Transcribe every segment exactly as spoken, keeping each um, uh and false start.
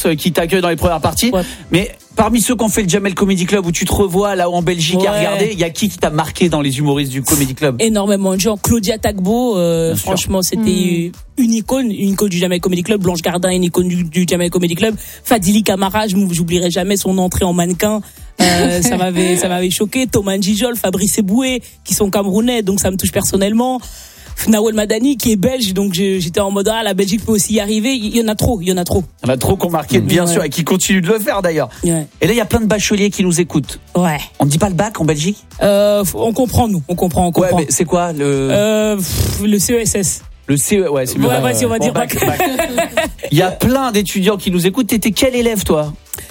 France qui t'accueille dans les premières parties. Ouais. Mais parmi ceux qui ont fait le Jamel Comedy Club où tu te revois là-haut en Belgique ouais. à regarder, il y a qui qui t'a marqué dans les humoristes du Comedy Club? Énormément de gens. Claudia Tagbo, euh, franchement, sûr. c'était mmh. une icône, une icône du Jamel Comedy Club. Blanche Gardin, une icône du, du Jamel Comedy Club. Fadili Camara, j'oublierai jamais son entrée en mannequin. Euh, ça m'avait, ça m'avait choqué. Thomas Njijol, Fabrice Eboué, qui sont camerounais, donc ça me touche personnellement. Nawel Madani qui est belge, donc j'étais en mode ah la Belgique peut aussi y arriver. Il y en a trop, il y en a trop. Il y en a trop qu'on marqué bien ouais. sûr et qui continuent de le faire d'ailleurs. Ouais. Et là il y a plein de bacheliers qui nous écoutent. Ouais. On ne dit pas le bac en Belgique? Euh, on comprend nous, on comprend, on comprend. Ouais, mais c'est quoi le euh, pff, le C E S S. Le C E, ouais, c'est mieux. Ouais, ouais, si on va bon, dire bac. bac. Il y a plein d'étudiants qui nous écoutent. T'étais quel élève toi?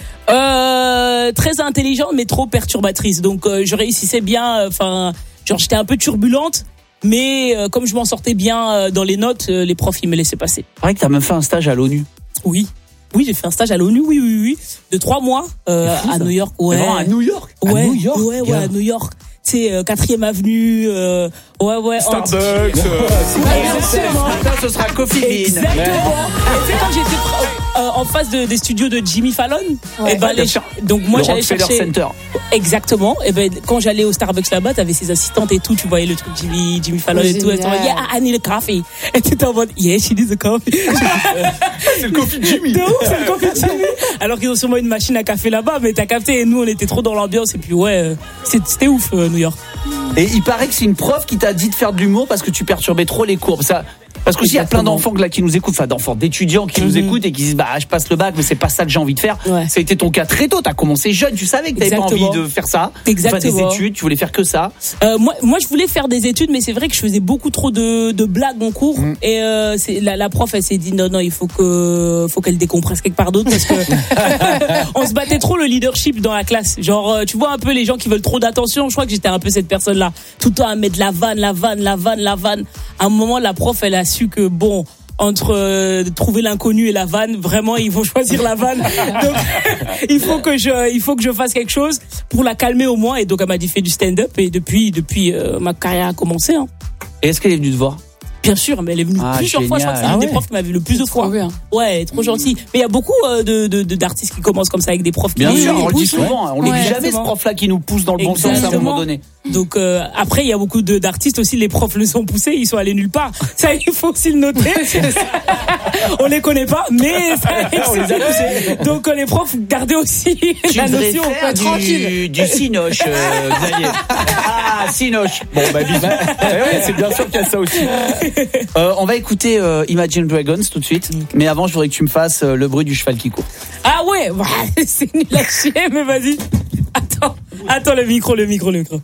Euh, très intelligente mais trop perturbatrice. Donc euh, je réussissais bien. Enfin, euh, genre j'étais un peu turbulente. Mais euh, comme je m'en sortais bien euh, dans les notes, euh, les profs ils me laissaient passer. C'est vrai que t'as même fait un stage à l'ONU. Oui, oui j'ai fait un stage à l'ONU, oui oui oui, de trois mois euh, fou, à New York. Ouais. Non, à New York. Ouais, à New York. Ouais ouais, à New York. C'est euh, quatrième avenue. Euh, ouais ouais. Starbucks. Euh, Exactement. Ce sera Coffee Bean. Exactement. Et c'est quand j'étais euh, en face de, des studios de Jimmy Fallon. Ouais. Et ben les, donc moi le j'allais chercher. Center. Exactement. Et ben quand j'allais au Starbucks là-bas, t'avais ses assistantes et tout. Tu voyais le truc Jimmy, Jimmy Fallon oh, et tout. Elles étaient en mode, yeah, I need a coffee. Et t'étais en mode, yeah, she needs a coffee. C'est le coffee de Jimmy. De ouf, c'est le coffee de Jimmy. Alors qu'ils ont sûrement une machine à café là-bas, mais t'as capté. Et nous, on était trop dans l'ambiance. Et puis ouais, c'était ouf, euh, New York. Et il paraît que c'est une prof qui t'a dit de faire de l'humour parce que tu perturbais trop les cours. Ça, parce que s'il y a plein d'enfants là qui nous écoutent, enfin d'enfants, d'étudiants qui mm-hmm. nous écoutent et qui disent bah je passe le bac mais c'est pas ça que j'ai envie de faire. Ouais. Ça a été ton cas très tôt. T'as commencé jeune, tu savais que t'avais pas envie de faire ça. Exactement. Faire des études, tu voulais faire que ça. Euh, moi, moi je voulais faire des études, mais c'est vrai que je faisais beaucoup trop de, de blagues en cours. Mm. Et euh, c'est, la, la prof elle s'est dit non non il faut que faut qu'elle décompresse quelque part d'autre parce que on se battait trop le leadership dans la classe. Genre tu vois un peu les gens qui veulent trop d'attention. Je crois que j'étais un peu cette personne là. Tout le temps à mettre la vanne, la vanne, la vanne, la vanne. À un moment la prof elle a su que bon. Entre euh, trouver l'inconnu et la vanne, vraiment il faut choisir la vanne. Donc il faut que je il faut que je fasse quelque chose pour la calmer au moins. Et donc elle m'a dit fais du stand-up et depuis depuis euh, ma carrière a commencé. Hein. Et est-ce qu'elle est venue te voir? Bien sûr, mais elle est venue ah, plusieurs génial. fois. Je crois que c'est ah, une ouais. des profs qui m'a vu le plus de fois. Bien. Ouais, trop gentil. Mais il y a beaucoup euh, de, de, de d'artistes qui commencent comme ça avec des profs. Qui Bien nous sûr, nous on le dit poussent, souvent. Ouais. On ne ouais, dit jamais exactement. Ce prof-là qui nous pousse dans le bon exactement. Sens à un moment donné. Donc euh, après, il y a beaucoup de, d'artistes aussi. Les profs les ont poussés, ils sont allés nulle part. Ça, il faut aussi le noter. On les connaît pas, mais ça, on les a poussés. Donc euh, les profs, gardez aussi tu la notion. Faire du, tranquille. Du cinoche, euh, Xavier. Ah, cinoche. Bon, bah bisous. Ouais, c'est bien sûr qu'il y a ça aussi. Euh, on va écouter euh, Imagine Dragons tout de suite. Mais avant, je voudrais que tu me fasses euh, le bruit du cheval qui court. Ah ouais, bah, c'est nul à chier, mais vas-y. Attends, attends le micro, le micro, le micro.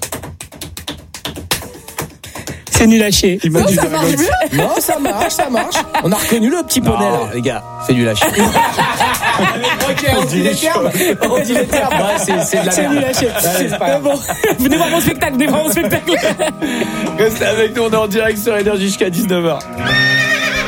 C'est nul à chier. Non, ça marche bien. Non, ça marche, ça marche. On a reconnu le petit poney là. Les gars, c'est nul à chier. Ok, on dit les termes. On dit les termes. Ouais, c'est, c'est de la c'est merde. Nul à chier. C'est pas bon. Venez voir mon spectacle, venez voir mon spectacle. Restez avec nous, on est en direct sur Énergie jusqu'à dix-neuf heures.